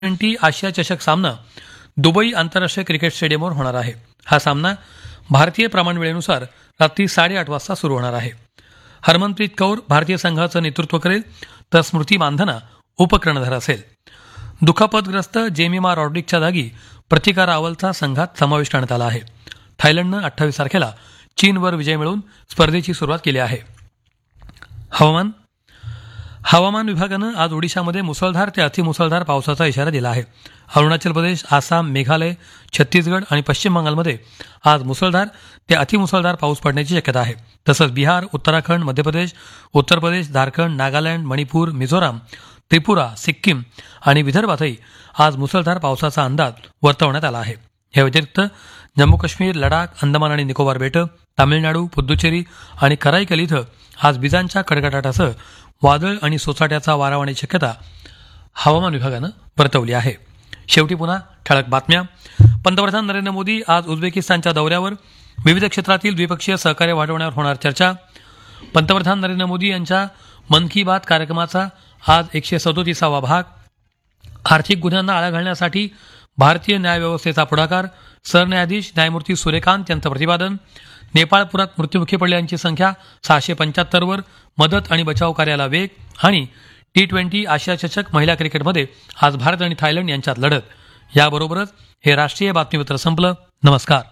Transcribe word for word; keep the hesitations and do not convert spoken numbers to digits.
Twenty आशिया चषक सामना Dubai आंतरराष्ट्रीय क्रिकेट स्टेडियमवर होणार आहे. हा सामना भारतीय प्रमाण वेळेनुसार रात्री साडेआठ वाजता सुरू होणार आहे. हरमनप्रीत कौर भारतीय संघाचं नेतृत्व करेल तर स्मृती मानधना उपकर्णधार असेल. दुखापतग्रस्त जेमिमा रॉड्रिकच्या जागी प्रतिकार रावलचा संघात समावेश करण्यात आला आहे. थायलंडनं अठ्ठावीस तारखेला चीनवर विजय मिळवून स्पर्धेची सुरुवात केली आहे. हवामान हवामान विभागानं आज ओडिशामध्ये मुसळधार ते अतिमुसळधार पावसाचा इशारा दिला आहे. अरुणाचल प्रदेश, आसाम, मेघालय, छत्तीसगड आणि पश्चिम बंगालमध्ये आज मुसळधार ते अतिमुसळधार पाऊस पडण्याची शक्यता आहे. तसंच बिहार, उत्तराखंड, मध्य प्रदेश, उत्तर प्रदेश, झारखंड, नागालँड, मणिपूर, मिझोराम, त्रिपुरा, सिक्कीम आणि विदर्भातही आज मुसळधार पावसाचा अंदाज वर्तवण्यात आला आहे. या व्यतिरिक्त जम्मू काश्मीर, लडाख, अंदमान आणि निकोबार बेटं, तामिळनाडू, पुद्दुचेरी आणि कराईकल इथं आज विजांच्या कडकडाटासह वादळ आणि सोसाट्याचा वारा वाहण्याची शक्यता हवामान विभागानं वर्तवली आहे. शेवटी पुन्हा ठळक बातम्या. पंतप्रधान नरेंद्र मोदी आज उझबेकिस्तानच्या दौऱ्यावर. विविध क्षेत्रातील द्विपक्षीय सहकार्य वाढवण्यावर होणार चर्चा. पंतप्रधान नरेंद्र मोदी यांच्या मन की बात कार्यक्रमाचा आज एकशे सदोतीसावा भाग. आर्थिक गुन्ह्यांना आळा घालण्यासाठी भारतीय न्यायव्यवस्थेचा पुढाकार. सरन्यायाधीश न्यायमूर्ती सूर्यकांत यांचं प्रतिपादन. नेपाळपुरात मृत्युमुखी पडलेल्यांची संख्या सहाशे पंच्याहत्तरवर. मदत आणि बचाव कार्याला वेग. आणि टी ट्वेंटी आशिया चषक महिला क्रिकेटमध्ये आज भारत आणि थायलंड यांच्यात लढत. याबरोबरच हे राष्ट्रीय बातमीपत्र संपलं. नमस्कार.